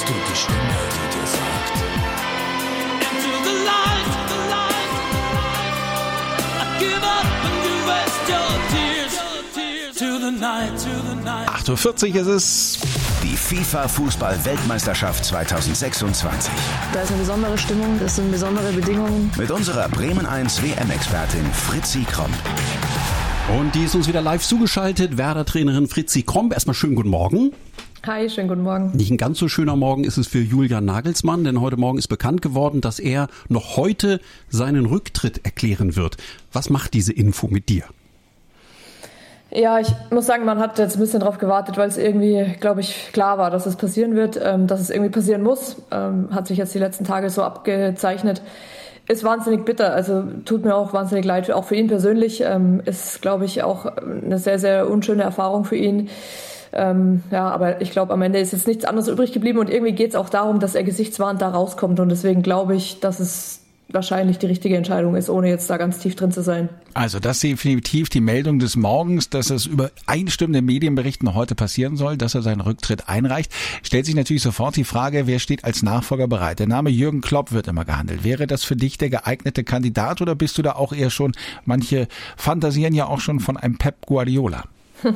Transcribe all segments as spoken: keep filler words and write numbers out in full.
Hörst du die Stimme, die dir sagt: Into the light, the light. I give up and you waste your tears. To the night, to the night. acht Uhr vierzig ist es. Die FIFA-Fußball-Weltmeisterschaft zweitausendsechsundzwanzig. Da ist eine besondere Stimmung, das sind besondere Bedingungen. Mit unserer Bremen eins W M-Expertin Fritzi Kromp. Und die ist uns wieder live zugeschaltet, Werder-Trainerin Fritzi Kromp. Erstmal schönen guten Morgen. Hi, schönen guten Morgen. Nicht ein ganz so schöner Morgen ist es für Julian Nagelsmann, denn heute Morgen ist bekannt geworden, dass er noch heute seinen Rücktritt erklären wird. Was macht diese Info mit dir? Ja, ich muss sagen, man hat jetzt ein bisschen drauf gewartet, weil es irgendwie, glaube ich, klar war, dass es passieren wird, ähm, dass es irgendwie passieren muss. Ähm, hat sich jetzt die letzten Tage so abgezeichnet. Ist wahnsinnig bitter, also tut mir auch wahnsinnig leid, auch für ihn persönlich. Ähm, ist, glaube ich, auch eine sehr, sehr unschöne Erfahrung für ihn. Ähm, ja, aber ich glaube, am Ende ist jetzt nichts anderes übrig geblieben und irgendwie geht es auch darum, dass er gesichtswahrend da rauskommt und deswegen glaube ich, dass es wahrscheinlich die richtige Entscheidung ist, ohne jetzt da ganz tief drin zu sein. Also das ist definitiv die Meldung des Morgens, dass es über einstimmende Medienberichten heute passieren soll, dass er seinen Rücktritt einreicht. Stellt sich natürlich sofort die Frage, wer steht als Nachfolger bereit? Der Name Jürgen Klopp wird immer gehandelt. Wäre das für dich der geeignete Kandidat oder bist du da auch eher schon, manche fantasieren ja auch schon von einem Pep Guardiola?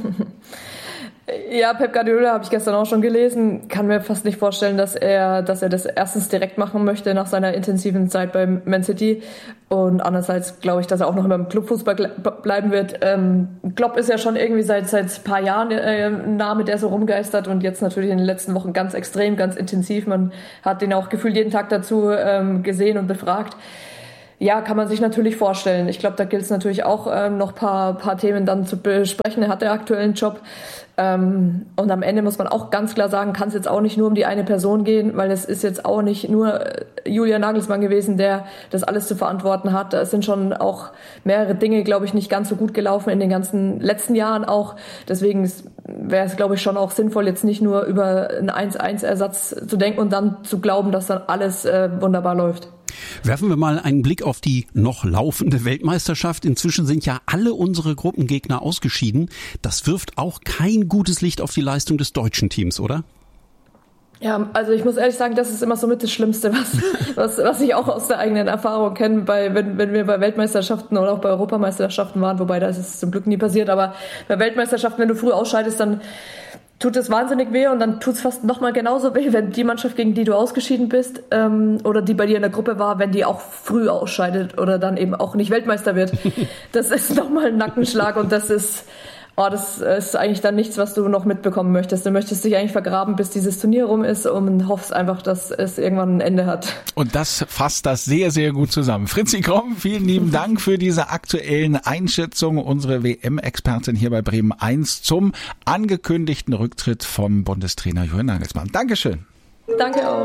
Ja, Pep Guardiola habe ich gestern auch schon gelesen. Kann mir fast nicht vorstellen, dass er, dass er das erstens direkt machen möchte nach seiner intensiven Zeit beim Man City. Und andererseits glaube ich, dass er auch noch immer im Clubfußball bleiben wird. Ähm, Klopp ist ja schon irgendwie seit seit ein paar Jahren äh, ein Name, der so rumgeistert und jetzt natürlich in den letzten Wochen ganz extrem, ganz intensiv. Man hat ihn auch gefühlt jeden Tag dazu ähm, gesehen und befragt. Ja, kann man sich natürlich vorstellen. Ich glaube, da gilt es natürlich auch ähm, noch paar paar Themen dann zu besprechen. Er hat den aktuellen Job. Ähm, und am Ende muss man auch ganz klar sagen, kann es jetzt auch nicht nur um die eine Person gehen, weil es ist jetzt auch nicht nur Julian Nagelsmann gewesen, der das alles zu verantworten hat. Es sind schon auch mehrere Dinge, glaube ich, nicht ganz so gut gelaufen in den ganzen letzten Jahren auch. Deswegen wäre es, glaube ich, schon auch sinnvoll, jetzt nicht nur über einen eins eins Ersatz zu denken und dann zu glauben, dass dann alles äh, wunderbar läuft. Werfen wir mal einen Blick auf die noch laufende Weltmeisterschaft. Inzwischen sind ja alle unsere Gruppengegner ausgeschieden. Das wirft auch kein gutes Licht auf die Leistung des deutschen Teams, oder? Ja, also ich muss ehrlich sagen, das ist immer so mit das Schlimmste, was, was, was ich auch aus der eigenen Erfahrung kenne, bei, wenn, wenn wir bei Weltmeisterschaften oder auch bei Europameisterschaften waren, wobei das ist zum Glück nie passiert, aber bei Weltmeisterschaften, wenn du früh ausscheidest, dann tut es wahnsinnig weh und dann tut es fast nochmal genauso weh, wenn die Mannschaft, gegen die du ausgeschieden bist ähm, oder die bei dir in der Gruppe war, wenn die auch früh ausscheidet oder dann eben auch nicht Weltmeister wird. Das ist nochmal ein Nackenschlag und das ist, oh, das ist eigentlich dann nichts, was du noch mitbekommen möchtest. Du möchtest dich eigentlich vergraben, bis dieses Turnier rum ist und hoffst einfach, dass es irgendwann ein Ende hat. Und das fasst das sehr, sehr gut zusammen. Fritzi Kromp, vielen lieben Dank für diese aktuellen Einschätzungen. Unsere W M-Expertin hier bei Bremen eins zum angekündigten Rücktritt vom Bundestrainer Julian Nagelsmann. Dankeschön. Danke auch.